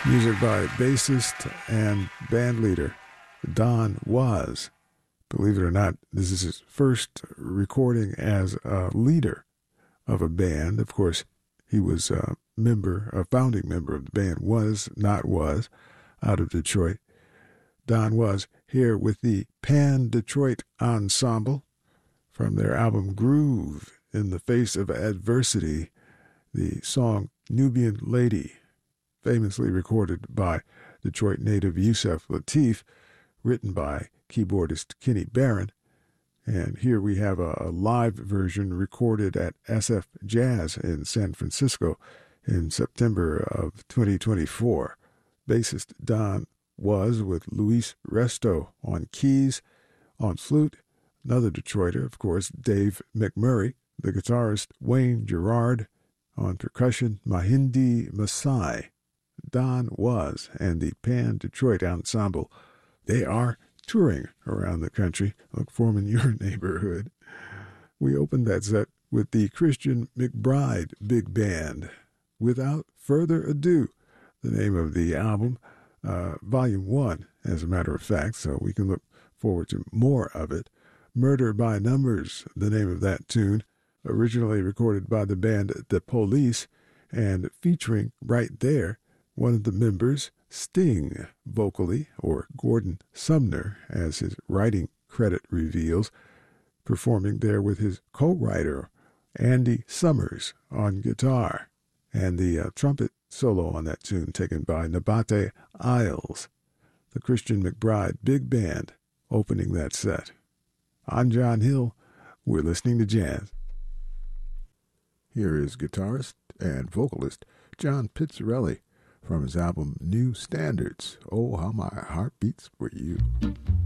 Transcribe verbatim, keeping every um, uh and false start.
Music by bassist and bandleader Don Was. Believe it or not, this is his first recording as a leader of a band. Of course, he was a member, a founding member of the band Was Not Was out of Detroit. Don Was here with the Pan Detroit Ensemble from their album Groove in the Face of Adversity, the song Nubian Lady, famously recorded by Detroit native Yusef Lateef, written by keyboardist Kenny Barron. And here we have a, a live version recorded at S F Jazz in San Francisco in September of twenty twenty-four. Bassist Don Was with Luis Resto on keys, on flute, another Detroiter, of course, Dave McMurray, the guitarist Wayne Gerard, on percussion, Mahindi Masai. Don Was and the Pan Detroit Ensemble, they are touring around the country. Look for them in your neighborhood. We opened that set with the Christian McBride Big Band. Without Further Ado, the name of the album, uh, Volume one, as a matter of fact, so we can look forward to more of it. Murder by Numbers, the name of that tune, originally recorded by the band The Police, and featuring right there one of the members, Sting, vocally, or Gordon Sumner, as his writing credit reveals, performing there with his co-writer, Andy Summers, on guitar, and the uh, trumpet solo on that tune taken by Nabate Isles. The Christian McBride Big Band opening that set. I'm John Hill. We're listening to jazz. Here is guitarist and vocalist John Pizzarelli from his album New Standards. Oh, How My Heart Beats For You.